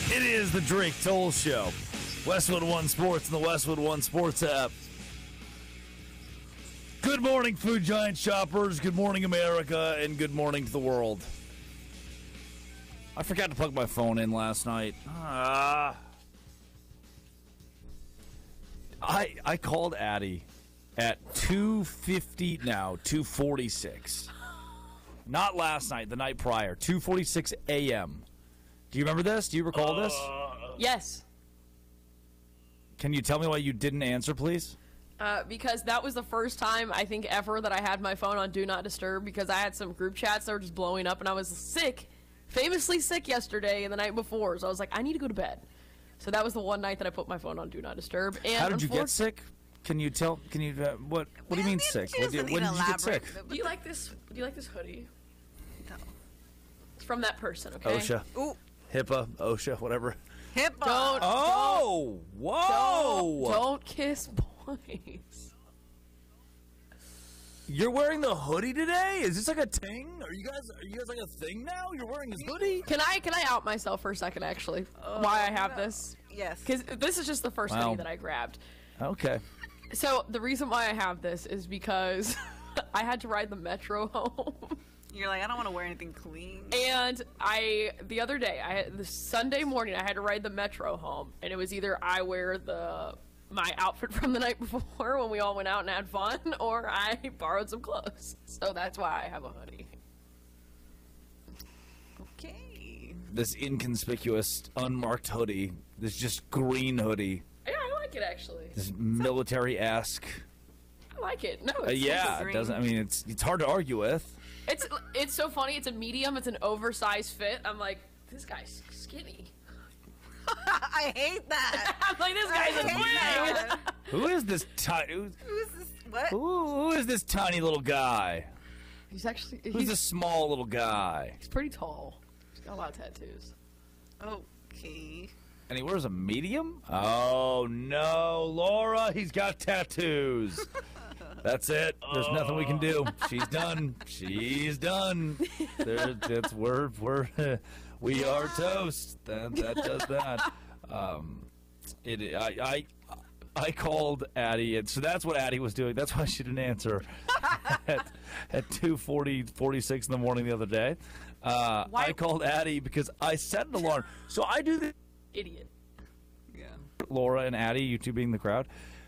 It is the Drake Toll Show. Westwood One Sports and the Westwood One Sports app. Good morning, Food Giant shoppers. Good morning, America, and good morning to the world. I forgot to plug my phone in last night. I called Addie at 2:50 now, 2:46. Not last night, the night prior, 2:46 a.m. Do you remember this? Do you recall this? Yes. Can you tell me why you didn't answer, please? Because that was the first time, I think, ever that I had my phone on Do Not Disturb, because I had some group chats that were just blowing up, and I was sick, famously sick yesterday and the night before, so I was like, I need to go to bed. So that was the one night that I put my phone on Do Not Disturb. And how did you get sick? Can you tell? Can you? What do you mean sick? When did you get sick? Do you like this? Do you like this hoodie? No. It's from that person. Okay. OSHA. Ooh. HIPAA. OSHA. Whatever. HIPAA. Whoa! Don't kiss boys. You're wearing the hoodie today? Is this like a thing? Are you guys like a thing now? You're wearing this hoodie? Can I out myself for a second? Actually, why I have this? Yes. Because this is just the first hoodie that I grabbed. Okay. So the reason why I have this is because I had to ride the metro home. You're like, I don't want to wear anything clean. And the other day, the Sunday morning, I had to ride the metro home, and it was either I wear my outfit from the night before when we all went out and had fun, or I borrowed some clothes. So that's why I have a hoodie. Okay. This inconspicuous, unmarked hoodie. This just green hoodie. Yeah, I like it actually. This military-esque. I like it. No, it's yeah, it doesn't. I mean, it's hard to argue with. It's so funny. It's a medium. It's an oversized fit. I'm like, this guy's skinny. I hate that. I'm like, this guy's a twig. Who is this tiny? Who's this? What? Who is this tiny little guy? He's Who's this small little guy? He's pretty tall. He's got a lot of tattoos. Okay. And he wears a medium? Oh no, Laura, he's got tattoos. That's it. There's nothing we can do. She's done. She's done. We are toast. That does that. I called Addie, and so that's what Addie was doing. That's why she didn't answer at 2:46 in the morning the other day. I called Addie because I set an alarm. So I do this. Idiot. Yeah. Laura and Addie, you two being the crowd.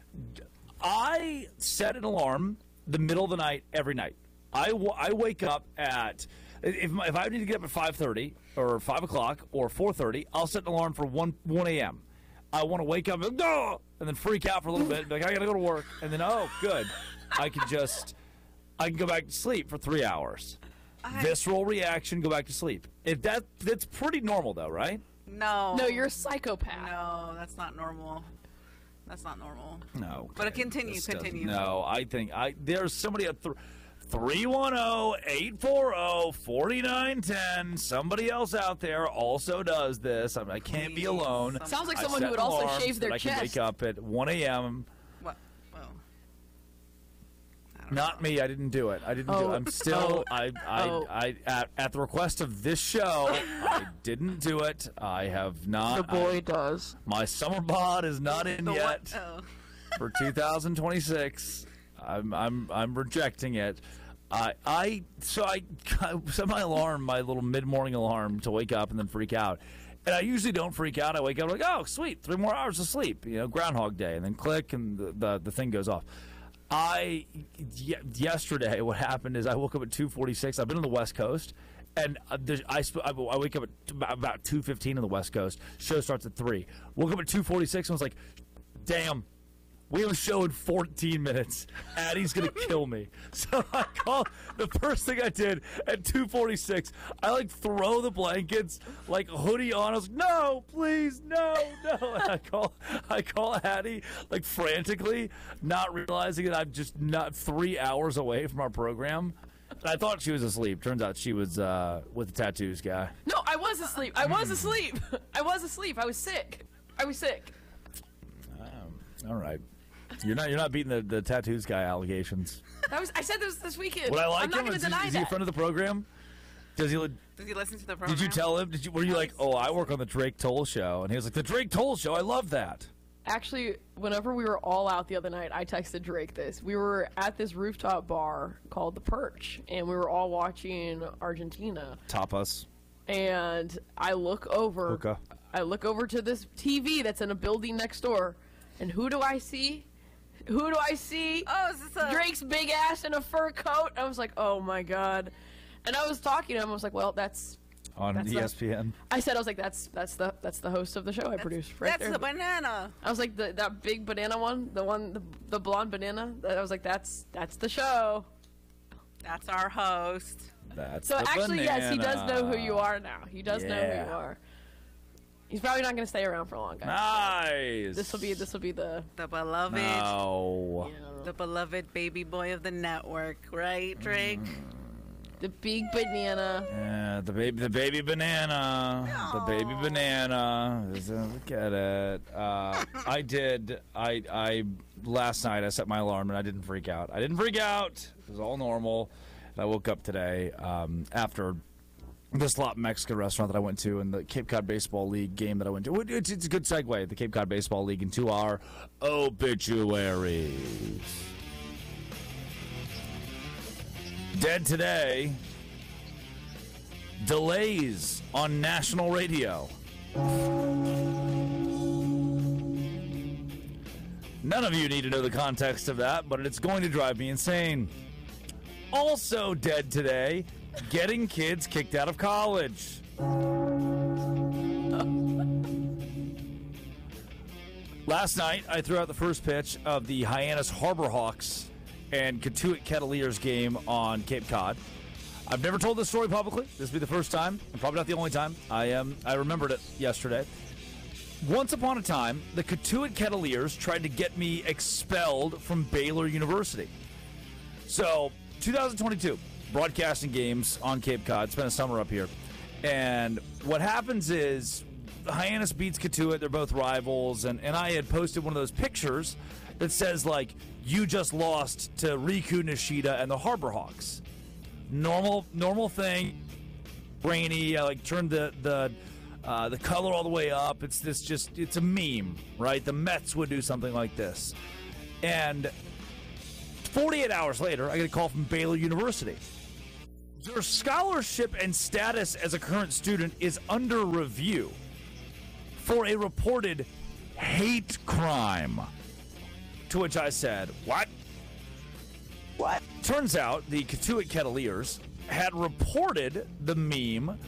I set an alarm the middle of the night every night. I wake up at if I need to get up at 5:30 or 5 o'clock or 4:30, I'll set an alarm for 1 a.m. I want to wake up and go and then freak out for a little bit. Be like, I gotta go to work, and then good, I can go back to sleep for 3 hours. Visceral reaction, go back to sleep. That's pretty normal though, right? No. No, you're a psychopath. No, that's not normal. That's not normal. No. Okay. But continue. No, I think there's somebody at 310-840-4910. Somebody else out there also does this. I can't be alone. Sounds like someone who would also shave their chest. I can wake up at 1 a.m. What? Oh. Not me. I didn't do it. I'm still. At the request of this show, I didn't do it. I have not. The boy does. My summer bod is not in yet for 2026. I'm rejecting it. I set my alarm, my little mid-morning alarm, to wake up and then freak out. And I usually don't freak out. I wake up like, oh, sweet, 3 more hours of sleep. Groundhog Day, and then click, and the thing goes off. Yesterday, what happened is I woke up at 2:46. I've been on the West Coast, and I wake up at about 2:15 on the West Coast. Show starts at 3. Woke up at 2:46 and was like, damn, we have a show in 14 minutes. Addie's going to kill me. So I called. The first thing I did at 2:46, I throw the blankets, hoodie on. I was like, no, please, no. And I call Addie frantically, not realizing that I'm just not 3 hours away from our program. And I thought she was asleep. Turns out she was with the tattoos guy. No, I was asleep. I was asleep. I was sick. All right. You're not beating the tattoos guy allegations. I said this weekend. Would I like I'm not him? going to deny is he a friend of the program? Does he? Does he listen to the program? Did you tell him? Were you like, oh, I work on the Drake Toll Show, and he was like, the Drake Toll Show, I love that. Actually, whenever we were all out the other night, I texted Drake this. We were at this rooftop bar called The Perch, and we were all watching Argentina. Tapas. And I look over. Hookah. I look over to this TV that's in a building next door, and who do I see? Who do I see? Oh, is this a... Drake's big ass in a fur coat. I was like, oh my god. And I was talking to him. I was like, well, that's On That's ESPN. I said, I was like, that's the host of the show I produced right That's there. the banana. I was like, that big banana one, the blonde banana. I was like, that's the show. That's our host. That's So the actually, yes, he does know who banana. you are now. He does know who Yeah. you are. He's probably not going to stay around for long, guys. Nice. This will be the. The beloved. No. The beloved baby boy of the network, right, Drake? The big banana. Yeah, the baby banana. The baby banana. Look at it. I last night I set my alarm and I didn't freak out. It was all normal. And I woke up today after this La Mexican restaurant that I went to and the Cape Cod Baseball League game that I went to. It's a good segue, the Cape Cod Baseball League, into our obituaries. Dead today. Delays on national radio. None of you need to know the context of that, but it's going to drive me insane. Also dead today, getting kids kicked out of college. Last night, I threw out the first pitch of the Hyannis Harbor Hawks and Katuitt Kettleers game on Cape Cod. I've never told this story publicly. This will be the first time, and probably not the only time. I remembered it yesterday. Once upon a time, the Katuitt Kettleers tried to get me expelled from Baylor University. So, 2022, broadcasting games on Cape Cod. Spent a summer up here. And what happens is Hyannis beats Katuitt. They're both rivals. And I had posted one of those pictures that says, like, you just lost to Riku Nishida and the Harbor Hawks. Normal thing. Rainy. I turned the color all the way up. It's a meme, right? The Mets would do something like this. And 48 hours later, I get a call from Baylor University. Your scholarship and status as a current student is under review for a reported hate crime. To which I said, what? Turns out the Katuitt Kettleers had reported the meme